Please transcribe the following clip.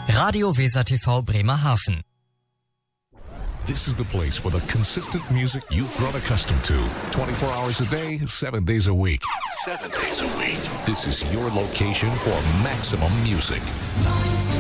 Radio Weser TV Bremerhaven. This is the place for the consistent music you've grown accustomed to. 24 hours a day, 7 days a week. 7 days a week. This is your location for maximum music. 90.3